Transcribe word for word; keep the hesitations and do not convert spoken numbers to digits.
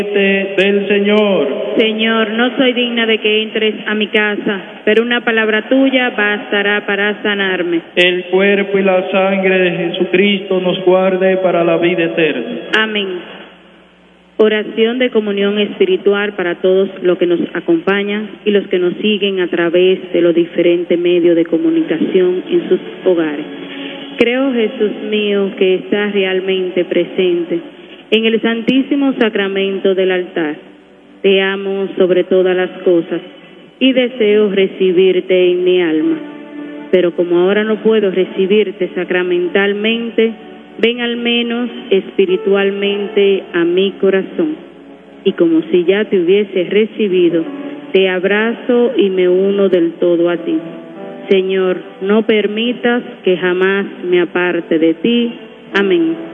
del Señor. Señor, no soy digna de que entres a mi casa, pero una palabra tuya bastará para sanarme. El cuerpo y la sangre de Jesucristo nos guarde para la vida eterna. Amén. Oración de comunión espiritual para todos los que nos acompañan y los que nos siguen a través de los diferentes medios de comunicación en sus hogares. Creo, Jesús mío, que estás realmente presente en el santísimo sacramento del altar. Te amo sobre todas las cosas y deseo recibirte en mi alma. Pero como ahora no puedo recibirte sacramentalmente, ven al menos espiritualmente a mi corazón. Y como si ya te hubiese recibido, te abrazo y me uno del todo a ti. Señor, no permitas que jamás me aparte de ti. Amén.